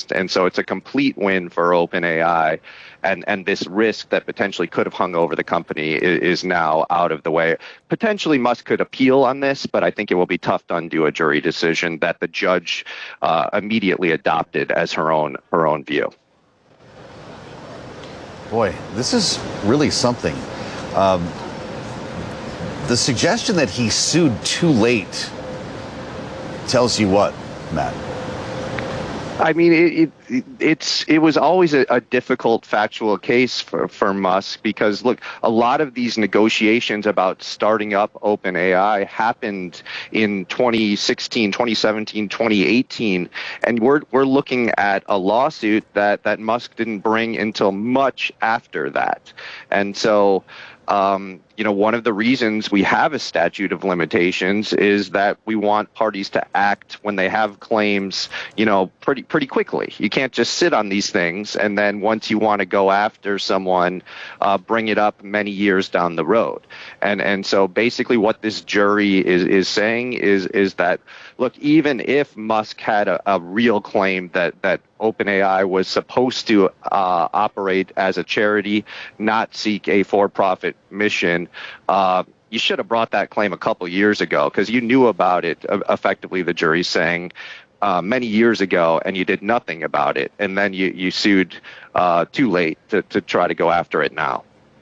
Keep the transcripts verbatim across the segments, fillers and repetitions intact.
dismissed. And so it's a complete win for OpenAI. And, and this risk that potentially could have hung over the company is, is now out of the way. Potentially Musk could appeal on this, but I think it will be tough to undo a jury decision that the judge uh, immediately adopted as her own her own view. Boy, this is really something. Um, the suggestion that he sued too late tells you what, Matt? I mean, it, it it's it was always a, a difficult factual case for, for Musk because, look, a lot of these negotiations about starting up OpenAI happened in twenty sixteen, twenty seventeen, twenty eighteen, and we're we're looking at a lawsuit that, that Musk didn't bring until much after that. And so, Um, you know, one of the reasons we have a statute of limitations is that we want parties to act when they have claims, you know, pretty pretty quickly. You can't just sit on these things and then once you want to go after someone, uh, bring it up many years down the road. And and so basically what this jury is is saying is is that, look, even if Musk had a, a real claim that that OpenAI was supposed to uh, operate as a charity, not seek a for-profit mission, uh, you should have brought that claim a couple years ago because you knew about it, uh, effectively, the jury's saying, uh, many years ago, and you did nothing about it. And then you, you sued uh, too late to, to try to go after it now.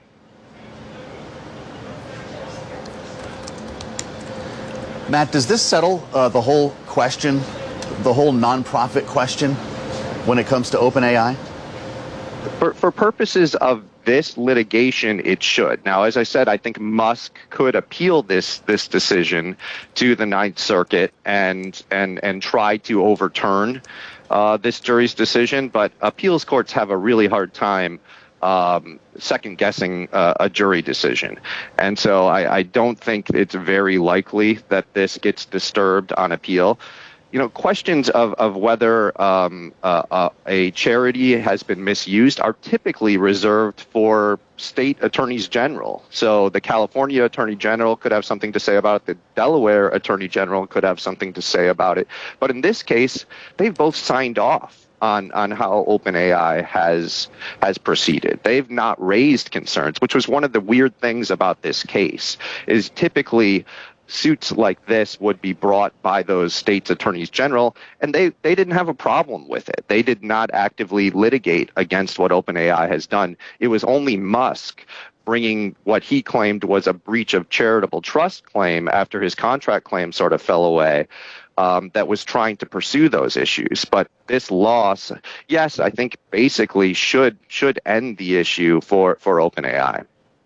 Matt, does this settle uh, the whole question, the whole nonprofit question when it comes to OpenAI? For, for purposes of this litigation, it should. Now, as I said, I think Musk could appeal this this decision to the Ninth Circuit and and and try to overturn uh, this jury's decision. But appeals courts have a really hard time Um, second guessing uh, a jury decision. And so I, I don't think it's very likely that this gets disturbed on appeal. You know, questions of, of whether um, uh, uh, a charity has been misused are typically reserved for state attorneys general. So the California Attorney General could have something to say about it. The Delaware Attorney General could have something to say about it. But in this case, they've both signed off on on how OpenAI has has proceeded. They've not raised concerns, which was one of the weird things about this case, is typically suits like this would be brought by those states' attorneys general, and they, they didn't have a problem with it. They did not actively litigate against what OpenAI has done. It was only Musk bringing what he claimed was a breach of charitable trust claim after his contract claim sort of fell away, Um, that was trying to pursue those issues. But this loss, yes, I think basically should should end the issue for, for OpenAI.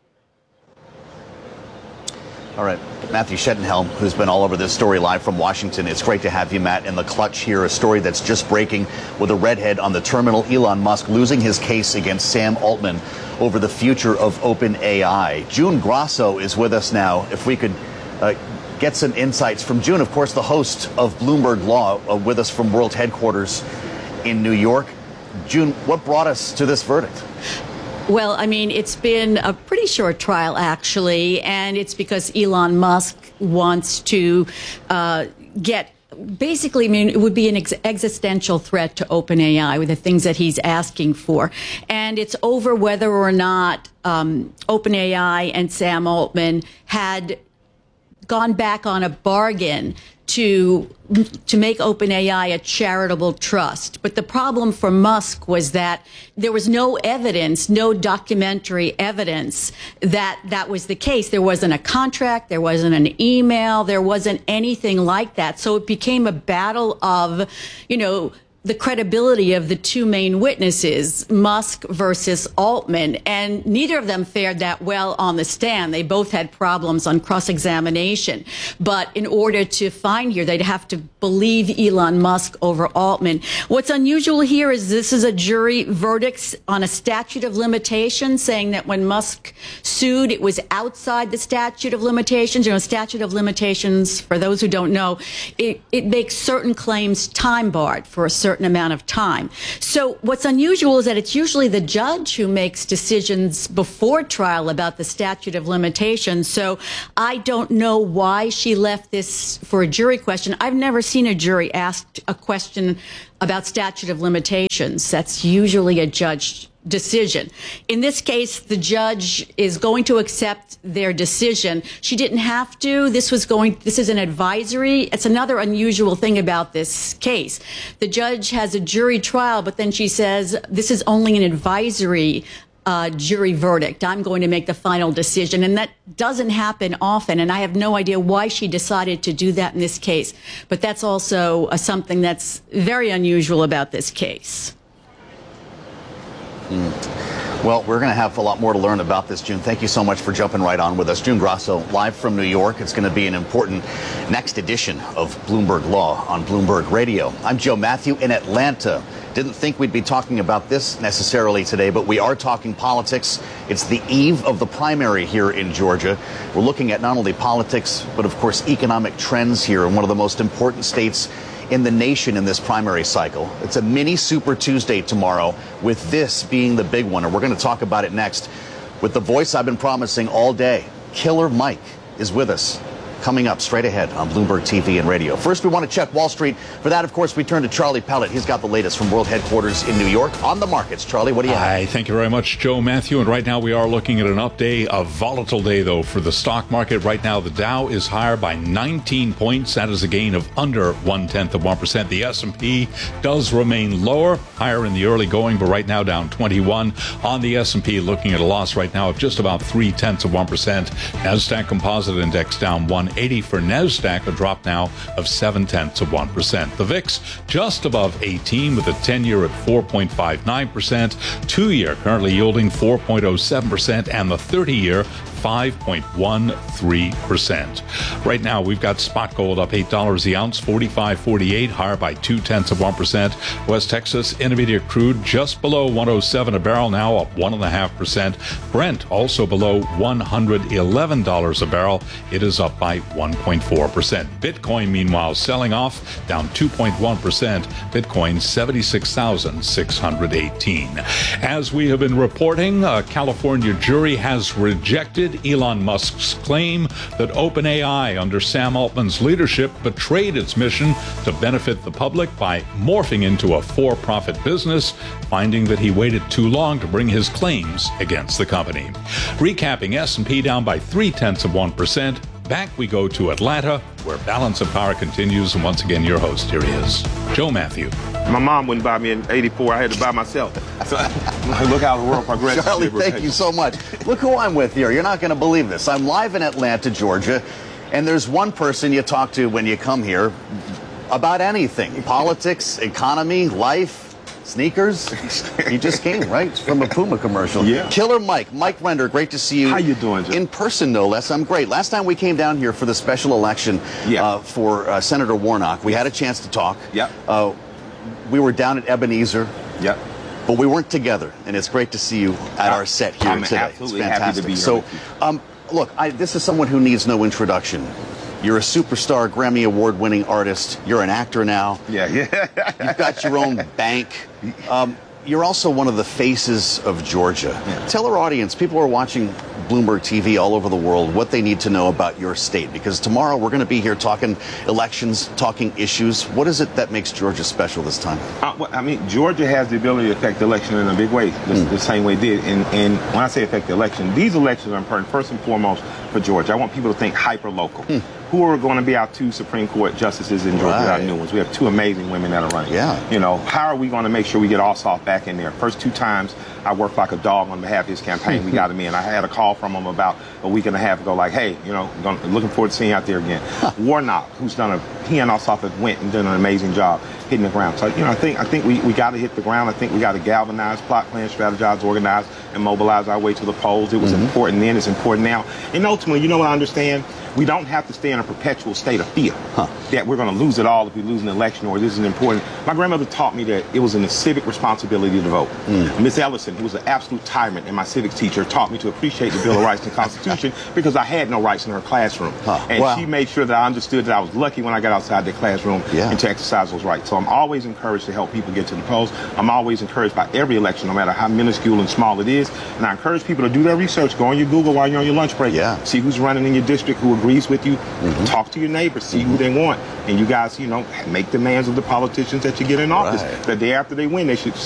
All right. Matthew Schettenhelm, who's been all over this story live from Washington. It's great to have you, Matt, in the clutch here. A story that's just breaking with a redhead on the terminal. Elon Musk losing his case against Sam Altman over the future of OpenAI. June Grosso is with us now. If we could uh, get some insights from June, of course, the host of Bloomberg Law, uh, with us from World Headquarters in New York. June, what brought us to this verdict? Well, I mean, it's been a pretty short trial, actually, and it's because Elon Musk wants to uh, get basically, I mean, it would be an ex- existential threat to OpenAI with the things that he's asking for. And it's over whether or not um, OpenAI and Sam Altman had gone back on a bargain to to make OpenAI a charitable trust. But the problem for Musk was that there was no evidence, no documentary evidence that that was the case. There wasn't a contract, there wasn't an email, there wasn't anything like that. So it became a battle of, you know, the credibility of the two main witnesses, Musk versus Altman, and neither of them fared that well on the stand. They both had problems on cross-examination. But in order to find here, they'd have to believe Elon Musk over Altman. What's unusual here is this is a jury verdict on a statute of limitations, saying that when Musk sued, it was outside the statute of limitations. You know, statute of limitations, for those who don't know, it, it makes certain claims time-barred for a certain amount of time. So what's unusual is that it's usually the judge who makes decisions before trial about the statute of limitations. So I don't know why she left this for a jury question. I've never seen a jury asked a question about statute of limitations. That's usually a judge decision. In this case, the judge is going to accept their decision. She didn't have to. This was going, this is an advisory. It's another unusual thing about this case. The judge has a jury trial, but then she says, this is only an advisory uh, jury verdict. I'm going to make the final decision. And that doesn't happen often. And I have no idea why she decided to do that in this case. But that's also uh, something that's very unusual about this case. Mm. Well, we're going to have a lot more to learn about this, June. Thank you so much for jumping right on with us. June Grasso, live from New York. It's going to be an important next edition of Bloomberg Law on Bloomberg Radio. I'm Joe Matthew in Atlanta. Didn't think we'd be talking about this necessarily today, but we are talking politics. It's the eve of the primary here in Georgia. We're looking at not only politics, but of course economic trends here in one of the most important states in the nation in this primary cycle. It's a mini Super Tuesday tomorrow, with this being the big one. And we're going to talk about it next with the voice I've been promising all day. Killer Mike is with us. Coming up straight ahead on Bloomberg T V and radio. First, we want to check Wall Street. For that, of course, we turn to Charlie Pellet. He's got the latest from World Headquarters in New York on the markets. Charlie, what do you have? Hi, thank you very much, Joe Matthew. And right now we are looking at an up day, a volatile day, though, for the stock market. Right now, the Dow is higher by nineteen points. That is a gain of under one-tenth of one percent. The S and P does remain lower, higher in the early going, but right now down twenty-one. On the S and P, looking at a loss right now of just about three-tenths of one percent. NASDAQ Composite Index down one eighty for NASDAQ. A drop now of seven-tenths of one percent. The V I X just above eighteen with a ten-year at four point five nine percent. Two-year currently yielding four point oh seven percent, and the thirty-year five point one three percent. Right now, we've got spot gold up eight dollars the ounce, forty-five forty-eight, higher by two-tenths of one percent. West Texas Intermediate crude just below one oh seven a barrel, now up one point five percent. Brent also below one hundred eleven dollars a barrel. It is up by one point four percent. Bitcoin, meanwhile, selling off, down two point one percent. Bitcoin, seventy-six thousand six hundred eighteen. As we have been reporting, a California jury has rejected Elon Musk's claim that OpenAI, under Sam Altman's leadership, betrayed its mission to benefit the public by morphing into a for-profit business, finding that he waited too long to bring his claims against the company. Recapping, S and P down by three-tenths of one percent. Back we go to Atlanta, where Balance of Power continues, and once again, your host, here he is, Joe Matthew. My mom wouldn't buy me in eighty-four. I had to buy myself. So, look how the world progresses. Charlie, thank you so much. Look who I'm with here. You're not going to believe this. I'm live in Atlanta, Georgia, and there's one person you talk to when you come here about anything. Politics, economy, life, sneakers. You just came, right? From a Puma commercial. Yeah. Killer Mike. Mike Render, great to see you. How you doing, Joe? In person, no less. I'm great. Last time we came down here for the special election yeah. uh, for uh, Senator Warnock, we had a chance to talk. Yep. Uh, we were down at Ebenezer. Yep. But we weren't together, and it's great to see you at our set here I'm today. absolutely it's fantastic. happy to be here So, with you. um, look, I, this is someone who needs no introduction. You're a superstar, Grammy Award-winning artist. You're an actor now. Yeah, yeah. You've got your own bank. Um, you're also one of the faces of Georgia. Yeah. Tell our audience, people are watching Bloomberg T V all over the world, what they need to know about your state. Because tomorrow we're going to be here talking elections, talking issues. What is it that makes Georgia special this time? Uh, well, I mean, Georgia has the ability to affect the election in a big way, the, Mm. the same way it did. And, and when I say affect the election, these elections are important first and foremost for Georgia. I want people to think hyper-local. Mm. Who are going to be our two Supreme Court justices in Georgia, Right. our new ones? We have two amazing women that are running. Yeah. You know, how are we going to make sure we get Ossoff back in there? First two times I worked like a dog on behalf of his campaign. We got him in. I had a call from him about a week and a half ago, like, hey, you know, gonna, looking forward to seeing you out there again. Huh. Warnock, who's done a, he and Ossoff have went and done an amazing job hitting the ground. So, you know, I think I think we, we got to hit the ground. I think we got to galvanize, plot, plan, strategize, organize, and mobilize our way to the polls. It was mm-hmm. important then. It's important now. And ultimately, you know what I understand? We don't have to stay in a perpetual state of fear huh. that we're going to lose it all if we lose an election or this isn't important. My grandmother taught me that it was a civic responsibility to vote. Mm. Miss Ellison, who was an absolute tyrant and my civics teacher, taught me to appreciate the Bill of Rights and the Constitution because I had no rights in her classroom. Huh. And wow. she made sure that I understood that I was lucky when I got outside the classroom yeah. and to exercise those rights. So I'm always encouraged to help people get to the polls. I'm always encouraged by every election, no matter how minuscule and small it is. And I encourage people to do their research. Go on your Google while you're on your lunch break. Yeah. See who's running in your district, who agrees with you. Mm-hmm. Mm-hmm. Talk to your neighbors, see mm-hmm. who they want, and you guys, you know, make demands of the politicians that you get in office. Right. The day after they win, they should